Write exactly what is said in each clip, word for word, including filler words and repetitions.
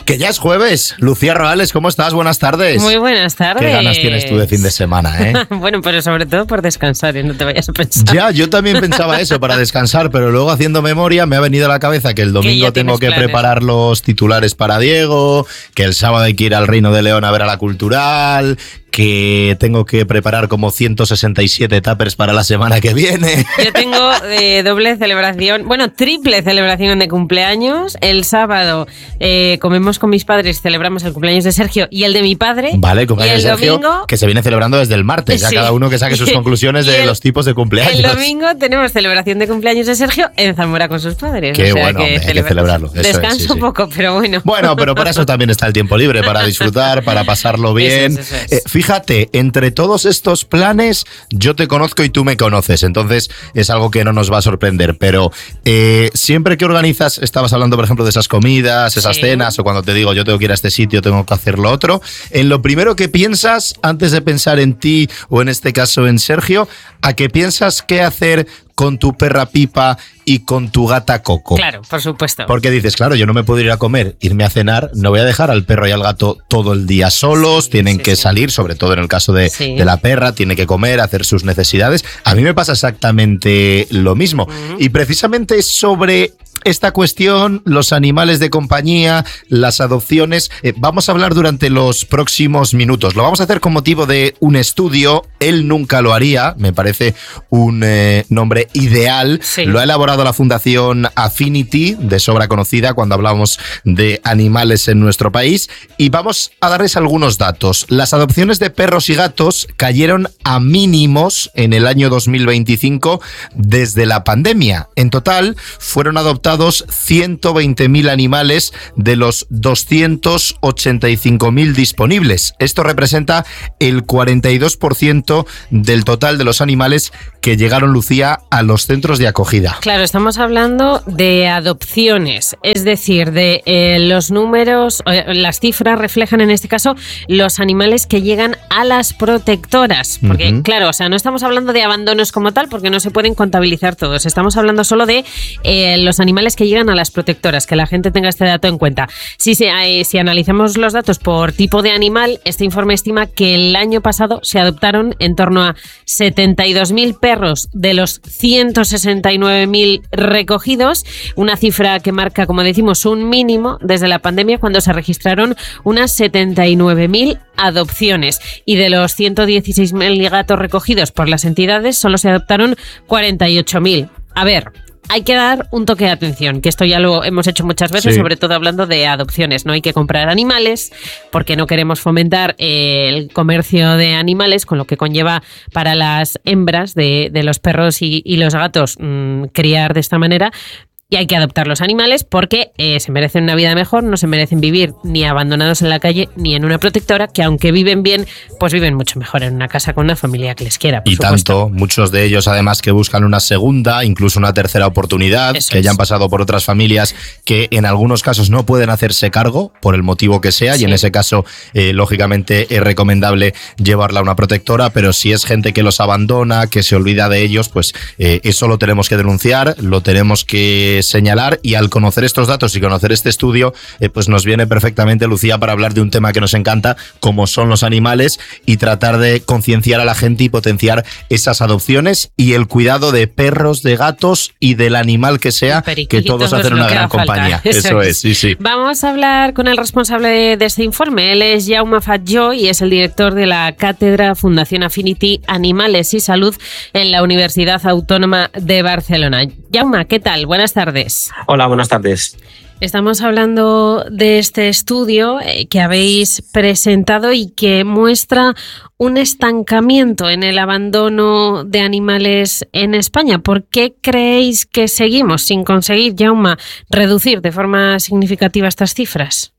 Que ya es jueves. Lucía Roales, ¿cómo estás? Buenas tardes. Muy buenas tardes. Qué ganas tienes tú de fin de semana, ¿eh? Bueno, pero sobre todo por descansar y no te vayas a pensar. Ya, yo también pensaba eso, para descansar, pero luego haciendo memoria me ha venido a la cabeza que el domingo que tengo que planes. preparar los titulares para Diego, que el sábado hay que ir al Reino de León a ver a la Cultural, que tengo que preparar como ciento sesenta y siete tuppers para la semana que viene. Yo tengo eh, doble celebración, bueno, triple celebración de cumpleaños. El sábado eh, comemos con mis padres, celebramos el cumpleaños de Sergio y el de mi padre. Vale, el cumpleaños y el de Sergio, domingo, que se viene celebrando desde el martes, ya sí. Cada uno que saque sus conclusiones de el, los tipos de cumpleaños. El domingo tenemos celebración de cumpleaños de Sergio en Zamora con sus padres. Qué o sea bueno, que hombre, celebra... hay que celebrarlo. Eso Descanso es, sí, sí. poco, pero bueno. Bueno, pero para eso también está el tiempo libre, para disfrutar, para pasarlo bien. Eso es, eso es. Eh, fíjate, entre todos estos planes, yo te conozco y tú me conoces, entonces es algo que no nos va a sorprender, pero eh, siempre que organizas, estabas hablando por ejemplo de esas comidas, esas sí. cenas, o cuando te digo yo tengo que ir a este sitio, tengo que hacer lo otro, en lo primero que piensas, antes de pensar en ti, o en este caso en Sergio, ¿a qué piensas qué hacer con tu perra Pipa y con tu gata Coco? Claro, por supuesto. Porque dices, claro, yo no me puedo ir a comer, irme a cenar, no voy a dejar al perro y al gato todo el día solos, sí, tienen sí, que sí. salir, sobre todo en el caso de, sí. de la perra, tiene que comer, hacer sus necesidades. A mí me pasa exactamente lo mismo. Uh-huh. Y precisamente sobre esta cuestión, los animales de compañía, las adopciones, eh, vamos a hablar durante los próximos minutos. Lo vamos a hacer con motivo de un estudio. Él nunca lo haría, me parece un eh, nombre ideal. Sí. Lo ha elaborado la Fundación Affinity, de sobra conocida cuando hablamos de animales en nuestro país. Y vamos a darles algunos datos. Las adopciones de perros y gatos cayeron a mínimos en el año dos mil veinticinco desde la pandemia. En total, fueron adoptados ciento veinte mil animales de los doscientos ochenta y cinco mil disponibles. Esto representa el cuarenta y dos por ciento del total de los animales que llegaron, Lucía, a los centros de acogida. Claro, estamos hablando de adopciones, es decir, de eh, los números, eh, las cifras reflejan en este caso los animales que llegan a las protectoras. Porque, uh-huh. claro, o sea, no estamos hablando de abandonos como tal, porque no se pueden contabilizar todos. Estamos hablando solo de eh, los animales que llegan a las protectoras, que la gente tenga este dato en cuenta. Si, si, eh, si analizamos los datos por tipo de animal, este informe estima que el año pasado se adoptaron en torno a setenta y dos mil perros de los ciento sesenta y nueve mil recogidos, una cifra que marca, como decimos, un mínimo desde la pandemia, cuando se registraron unas setenta y nueve mil adopciones. Y de los ciento dieciséis mil gatos recogidos por las entidades, solo se adoptaron cuarenta y ocho mil. A ver, hay que dar un toque de atención, que esto ya lo hemos hecho muchas veces, sí. sobre todo hablando de adopciones. No hay que comprar animales porque no queremos fomentar eh, el comercio de animales, con lo que conlleva para las hembras de, de los perros y, y los gatos mmm, criar de esta manera. Y hay que adoptar los animales porque eh, se merecen una vida mejor, no se merecen vivir ni abandonados en la calle ni en una protectora, que aunque viven bien, pues viven mucho mejor en una casa con una familia que les quiera, por y supuesto. Tanto, muchos de ellos además que buscan una segunda, incluso una tercera oportunidad, Eso que es. ya han pasado por otras familias que en algunos casos no pueden hacerse cargo por el motivo que sea, sí. y en ese caso, eh, lógicamente, es recomendable llevarla a una protectora, pero si es gente que los abandona, que se olvida de ellos, pues eh, eso lo tenemos que denunciar, lo tenemos que señalar, y al conocer estos datos y conocer este estudio, eh, pues nos viene perfectamente, Lucía, para hablar de un tema que nos encanta, como son los animales, y tratar de concienciar a la gente y potenciar esas adopciones y el cuidado de perros, de gatos y del animal que sea, que todos hacen una gran compañía. Eso, Eso es, sí, sí. Vamos a hablar con el responsable de, de este informe. Él es Jaume Fatjó y es el director de la Cátedra Fundación Affinity Animales y Salud en la Universidad Autónoma de Barcelona. Jaume, ¿qué tal? Buenas tardes. Hola, buenas tardes. Estamos hablando de este estudio que habéis presentado y que muestra un estancamiento en el abandono de animales en España. ¿Por qué creéis que seguimos sin conseguir, Jaume, reducir de forma significativa estas cifras?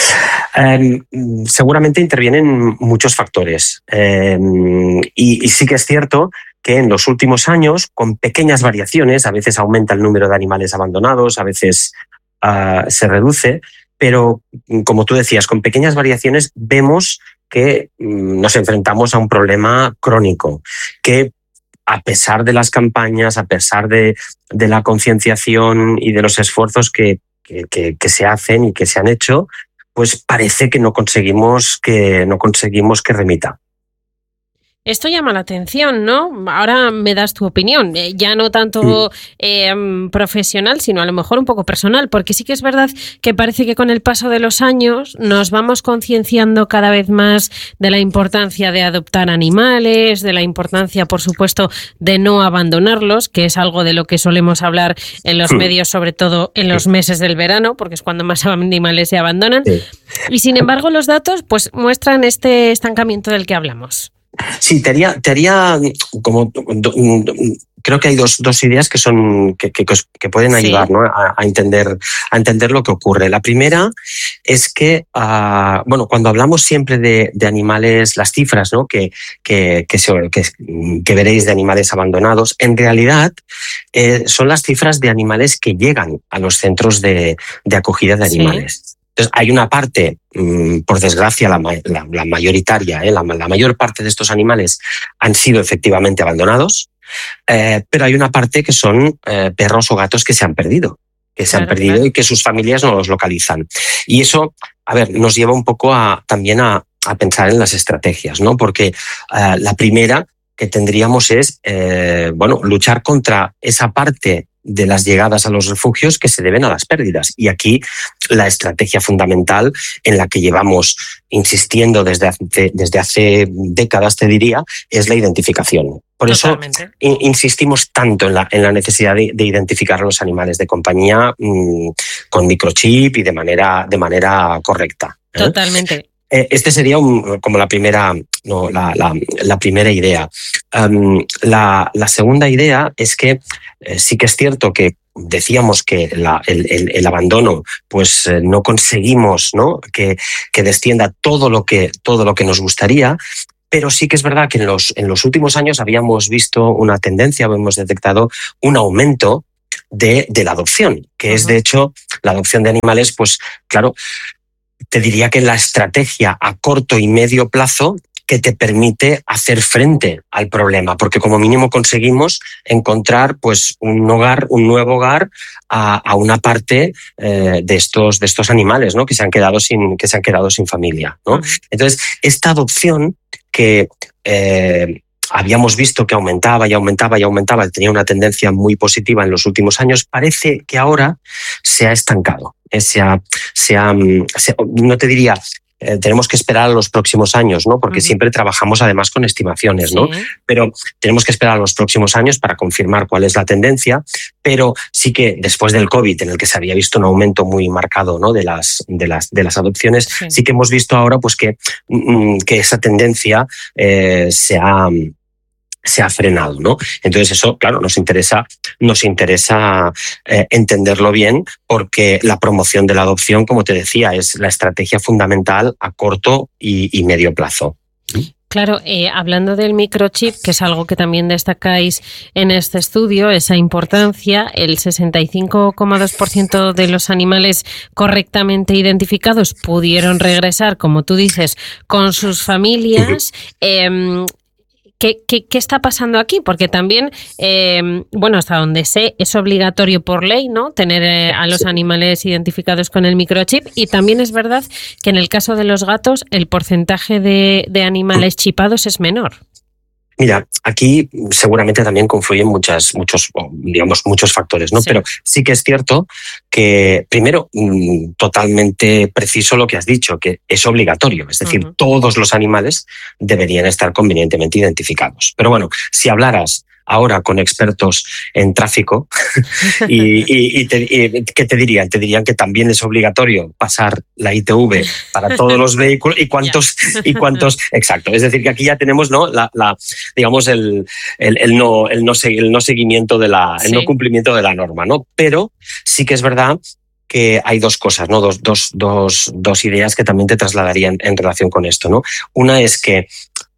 Eh, seguramente intervienen muchos factores eh, y, y sí que es cierto que en los últimos años, con pequeñas variaciones, a veces aumenta el número de animales abandonados, a veces uh, se reduce, pero como tú decías, con pequeñas variaciones vemos que um, nos enfrentamos a un problema crónico, que a pesar de las campañas, a pesar de, de la concienciación y de los esfuerzos que, que, que, que se hacen y que se han hecho, pues parece que no conseguimos que, no conseguimos que remita. Esto llama la atención, ¿no? Ahora me das tu opinión, eh, ya no tanto eh, profesional, sino a lo mejor un poco personal, porque sí que es verdad que parece que con el paso de los años nos vamos concienciando cada vez más de la importancia de adoptar animales, de la importancia, por supuesto, de no abandonarlos, que es algo de lo que solemos hablar en los medios, sobre todo en los meses del verano, porque es cuando más animales se abandonan. Sí. Y sin embargo, los datos pues muestran este estancamiento del que hablamos. Sí, te haría, te haría como creo que hay dos, dos ideas que son que, que, que pueden ayudar, sí, ¿no? a, a entender a entender lo que ocurre. La primera es que uh, bueno, cuando hablamos siempre de, de animales, las cifras, ¿no? que, que, que, se, que, que veréis de animales abandonados, en realidad eh, son las cifras de animales que llegan a los centros de, de acogida de animales. Sí. Entonces, hay una parte, por desgracia, la, la, la mayoritaria, ¿eh? la, la mayor parte de estos animales han sido efectivamente abandonados, eh, pero hay una parte que son eh, perros o gatos que se han perdido, que se claro, han perdido claro. y que sus familias no los localizan. Y eso, a ver, nos lleva un poco a, también a, a pensar en las estrategias, ¿no? Porque eh, la primera que tendríamos es, eh, bueno, luchar contra esa parte de las llegadas a los refugios que se deben a las pérdidas. Y aquí la estrategia fundamental en la que llevamos insistiendo desde hace, desde hace décadas, te diría, es la identificación. Por Totalmente. Eso in, insistimos tanto en la, en la necesidad de, de identificar a los animales de compañía mmm, con microchip y de manera, de manera correcta. ¿eh? Totalmente. Este sería un, como la primera, no, la, la, la primera idea. Um, la, la segunda idea es que eh, sí que es cierto que decíamos que la, el, el, el abandono, pues eh, no conseguimos, ¿no? Que, que descienda todo lo que, todo lo que nos gustaría. Pero sí que es verdad que en los, en los últimos años habíamos visto una tendencia, habíamos detectado un aumento de, de la adopción, que uh-huh. es de hecho la adopción de animales, pues claro, te diría que la estrategia a corto y medio plazo que te permite hacer frente al problema, porque como mínimo conseguimos encontrar pues un hogar, un nuevo hogar a, a una parte eh, de estos de estos animales, ¿no? que se han quedado sin que se han quedado sin familia, ¿no? Uh-huh. Entonces, esta adopción que eh, habíamos visto que aumentaba y aumentaba y aumentaba, tenía una tendencia muy positiva en los últimos años, parece que ahora se ha estancado. Se ha, se ha, se, no te diría, eh, tenemos que esperar a los próximos años, ¿no? Porque uh-huh. siempre trabajamos además con estimaciones, ¿no? Sí. Pero tenemos que esperar a los próximos años para confirmar cuál es la tendencia, pero sí que después del COVID, en el que se había visto un aumento muy marcado, ¿no? de, las, de, las, de las adopciones, sí. sí que hemos visto ahora pues, que, que esa tendencia eh, se ha... se ha frenado, ¿no? Entonces eso, claro, nos interesa, nos interesa eh, entenderlo bien, porque la promoción de la adopción, como te decía, es la estrategia fundamental a corto y, y medio plazo. Claro, eh, hablando del microchip, que es algo que también destacáis en este estudio, esa importancia, el sesenta y cinco coma dos por ciento de los animales correctamente identificados pudieron regresar, como tú dices, con sus familias. Eh, ¿Qué, qué, ¿Qué está pasando aquí? Porque también, eh, bueno, hasta donde sé, es obligatorio por ley, ¿no? Tener eh, a los animales identificados con el microchip. Y también es verdad que en el caso de los gatos, el porcentaje de, de animales chipados es menor. Mira, aquí seguramente también confluyen muchas, muchos, digamos, muchos factores, ¿no? Sí. Pero sí que es cierto que, primero, totalmente preciso lo que has dicho, que es obligatorio. Es decir, uh-huh. todos los animales deberían estar convenientemente identificados. Pero bueno, si hablaras ahora con expertos en tráfico, y, y, y, te, y ¿qué te dirían? Te dirían que también es obligatorio pasar la I T V para todos los vehículos y cuántos, y cuántos, exacto. Es decir, que aquí ya tenemos, ¿no? la, la, digamos, el, el, el, no, el, no, el no seguimiento de la, el sí. no cumplimiento de la norma, ¿no? Pero sí que es verdad que hay dos cosas, ¿no? Dos, dos, dos, dos ideas que también te trasladarían en relación con esto, ¿no? Una es que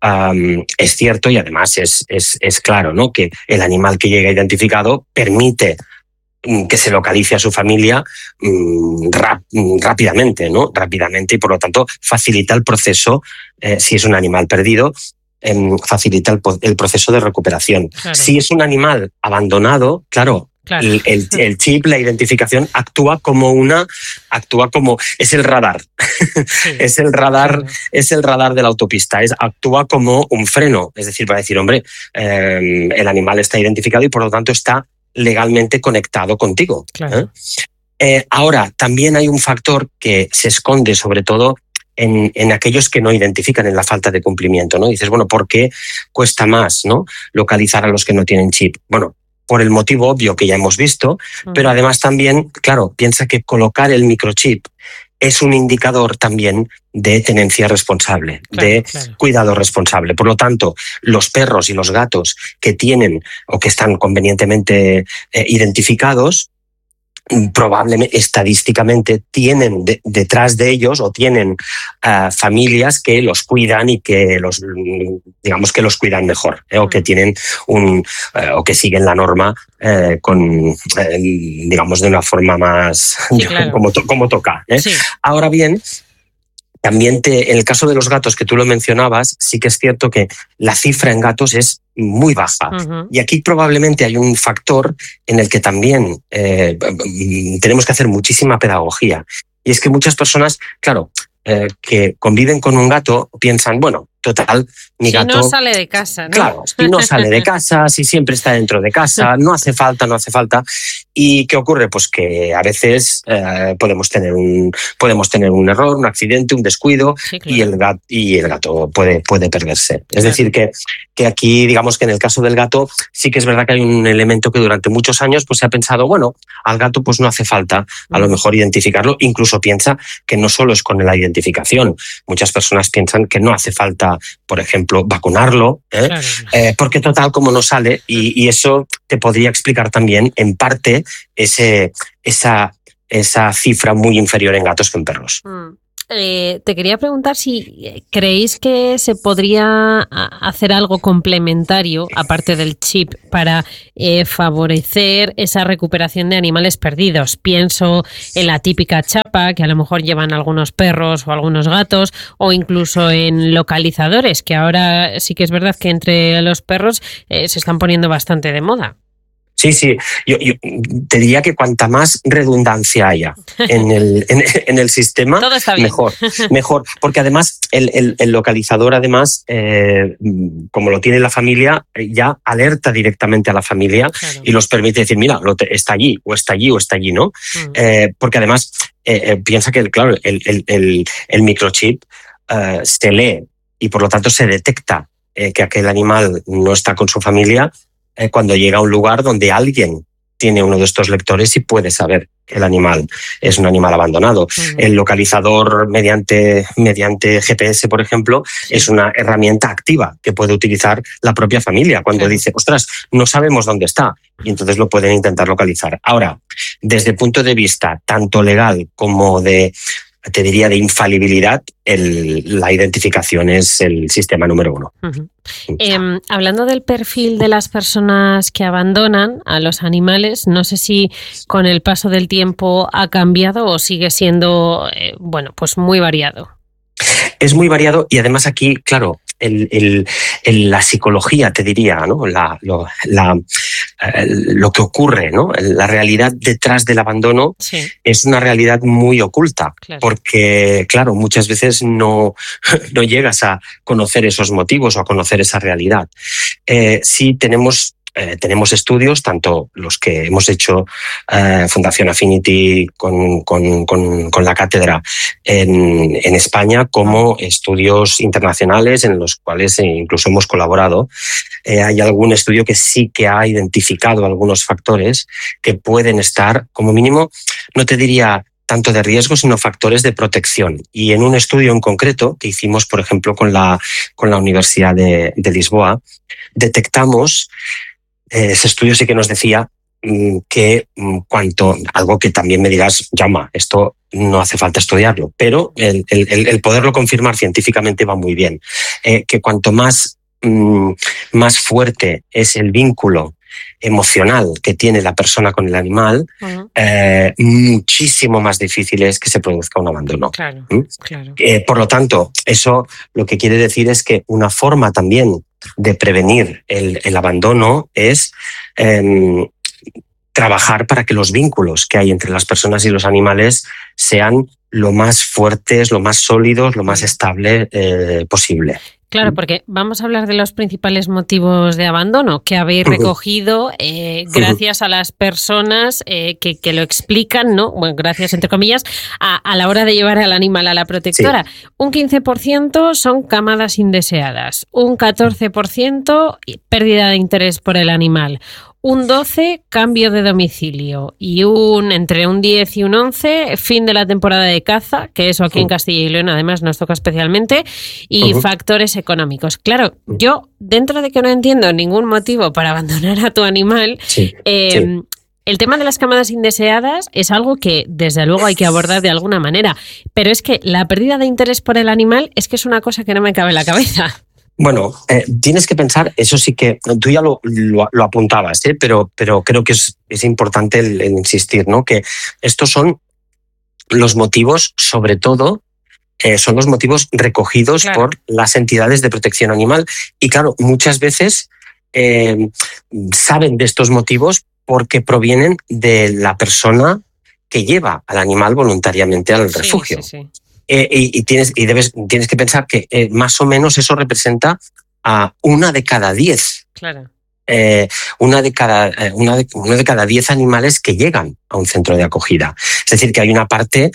Um, es cierto y además es, es, es claro, ¿no? Que el animal que llega identificado permite um, que se localice a su familia um, rap, um, rápidamente, ¿no? Rápidamente y por lo tanto facilita el proceso, eh, si es un animal perdido, eh, facilita el, el proceso de recuperación. Claro. Si es un animal abandonado, claro, Claro. El, el, el chip, la identificación, actúa como una, actúa como, es el radar. Sí, es el radar, claro. es el radar de la autopista. Es, actúa como un freno. Es decir, para decir, hombre, eh, el animal está identificado y por lo tanto está legalmente conectado contigo. Claro. ¿eh? Eh, ahora, también hay un factor que se esconde sobre todo en, en aquellos que no identifican, en la falta de cumplimiento, ¿no? Dices, bueno, ¿por qué cuesta más, ¿no?, localizar a los que no tienen chip? Bueno, por el motivo obvio que ya hemos visto, uh-huh. pero además también, claro, piensa que colocar el microchip es un indicador también de tenencia responsable, claro, de claro. cuidado responsable. Por lo tanto, los perros y los gatos que tienen o que están convenientemente eh, identificados, probablemente, estadísticamente, tienen de, detrás de ellos o tienen uh, familias que los cuidan y que los, digamos, que los cuidan mejor, ¿eh? o que tienen un, uh, o que siguen la norma eh, con, eh, digamos, de una forma más sí, claro. como, to, como toca. ¿eh? Sí. Ahora bien, también te, en el caso de los gatos que tú lo mencionabas, sí que es cierto que la cifra en gatos es muy baja. Uh-huh. Y aquí probablemente hay un factor en el que también eh, tenemos que hacer muchísima pedagogía. Y es que muchas personas, claro, eh, que conviven con un gato piensan, bueno, total, mi si gato... no sale de casa, ¿no? Claro, si no sale de casa, si siempre está dentro de casa, no hace falta, no hace falta. ¿Y qué ocurre? Pues que a veces eh, podemos tener un podemos tener un error, un accidente, un descuido, sí, claro. y el gato, y el gato puede, puede perderse. Es claro. decir, que, que aquí, digamos que en el caso del gato, sí que es verdad que hay un elemento que durante muchos años pues se ha pensado, bueno, al gato pues no hace falta a lo mejor identificarlo. Incluso piensa que no solo es con la identificación. Muchas personas piensan que no hace falta, por ejemplo, vacunarlo, ¿eh? Claro. Eh, porque total, como no sale, y, y eso te podría explicar también, en parte, ese, esa, esa cifra muy inferior en gatos que en perros. Mm. Eh, te quería preguntar si creéis que se podría hacer algo complementario, aparte del chip, para eh, favorecer esa recuperación de animales perdidos. Pienso en la típica chapa que a lo mejor llevan algunos perros o algunos gatos, o incluso en localizadores, que ahora sí que es verdad que entre los perros eh, se están poniendo bastante de moda. Sí, sí. Yo, yo te diría que cuanta más redundancia haya en el, en, en el sistema, todo está bien. mejor. Mejor. Porque además el, el, el localizador, además, eh, como lo tiene la familia, ya alerta directamente a la familia, claro. y los permite decir, mira, lo te, está allí, o está allí, o está allí, ¿no? Mm. Eh, porque además eh, eh, piensa que, claro, el, el, el, el microchip eh, se lee y por lo tanto se detecta eh, que aquel animal no está con su familia cuando llega a un lugar donde alguien tiene uno de estos lectores y puede saber que el animal es un animal abandonado. Uh-huh. El localizador mediante, mediante G P S, por ejemplo, sí. es una herramienta activa que puede utilizar la propia familia cuando uh-huh. dice, ostras, no sabemos dónde está, y entonces lo pueden intentar localizar. Ahora, desde el punto de vista tanto legal como de, te diría, de infalibilidad, el, la identificación es el sistema número uno. Uh-huh. Eh, hablando del perfil de las personas que abandonan a los animales, no sé si con el paso del tiempo ha cambiado o sigue siendo, eh, bueno, pues muy variado. Es muy variado y además aquí, claro, el, el, el, la psicología, te diría, ¿no? La, lo, la, eh, lo que ocurre, ¿no? La realidad detrás del abandono sí. es una realidad muy oculta, claro. porque, claro, muchas veces no, no llegas a conocer esos motivos o a conocer esa realidad. Eh, sí tenemos... Eh, tenemos estudios, tanto los que hemos hecho eh, Fundación Affinity con, con, con, con la cátedra en, en España, como estudios internacionales en los cuales incluso hemos colaborado. Eh, hay algún estudio que sí que ha identificado algunos factores que pueden estar, como mínimo, no te diría tanto de riesgo, sino factores de protección. Y en un estudio en concreto que hicimos, por ejemplo, con la, con la Universidad de, de Lisboa, detectamos... Ese estudio sí que nos decía que cuanto, algo que también me dirás, Jaume, esto no hace falta estudiarlo, pero el, el, el poderlo confirmar científicamente va muy bien, eh, que cuanto más, más fuerte es el vínculo emocional que tiene la persona con el animal, uh-huh. eh, muchísimo más difícil es que se produzca un abandono. Claro, ¿Mm? claro. Eh, por lo tanto, eso lo que quiere decir es que una forma también de prevenir el, el abandono es eh, trabajar para que los vínculos que hay entre las personas y los animales sean lo más fuertes, lo más sólidos, lo más estable eh, posible. Claro, porque vamos a hablar de los principales motivos de abandono que habéis recogido eh, gracias a las personas eh, que, que lo explican, ¿no? Bueno, gracias entre comillas, a, a la hora de llevar al animal a la protectora. Sí. Un quince por ciento son camadas indeseadas, un catorce por ciento pérdida de interés por el animal, un doce por ciento cambio de domicilio y un entre un diez y un once por ciento fin de la temporada de caza, que eso aquí uh-huh. en Castilla y León además nos toca especialmente, y uh-huh. factores económicos. Claro, yo dentro de que no entiendo ningún motivo para abandonar a tu animal, sí, eh, sí. el tema de las camadas indeseadas es algo que desde luego hay que abordar de alguna manera, pero es que la pérdida de interés por el animal es que es una cosa que no me cabe en la cabeza. Bueno, eh, tienes que pensar, eso sí que tú ya lo, lo, lo apuntabas, ¿eh? pero, pero creo que es, es importante el, el insistir, ¿no? Que estos son los motivos, sobre todo, eh, son los motivos recogidos claro. por las entidades de protección animal. Y claro, muchas veces eh, saben de estos motivos porque provienen de la persona que lleva al animal voluntariamente al sí, refugio. Sí, sí. Eh, y, y, tienes, y debes, tienes que pensar que eh, más o menos eso representa a una de cada diez. Claro. Eh, una, de cada, eh, una, de, una de cada diez animales que llegan a un centro de acogida. Es decir, que hay una parte,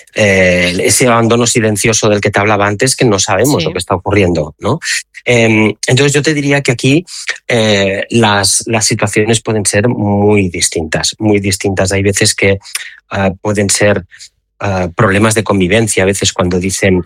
eh, ese abandono silencioso del que te hablaba antes, que no sabemos sí. lo que está ocurriendo, ¿no? Eh, entonces yo te diría que aquí eh, las, las situaciones pueden ser muy distintas, muy distintas. Hay veces que uh, pueden ser Uh, problemas de convivencia, a veces cuando dicen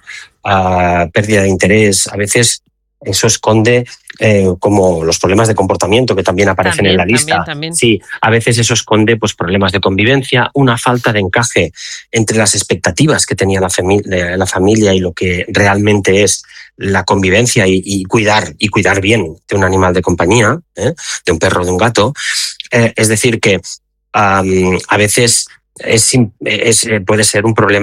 uh, pérdida de interés, a veces eso esconde eh, como los problemas de comportamiento que también aparecen también, en la lista. También, también. Sí, a veces eso esconde pues, problemas de convivencia, una falta de encaje entre las expectativas que tenía la, fami- la familia y lo que realmente es la convivencia y, y cuidar y cuidar bien de un animal de compañía, ¿eh? de un perro o de un gato. Eh, es decir, que um, a veces Es, es, puede ser un problema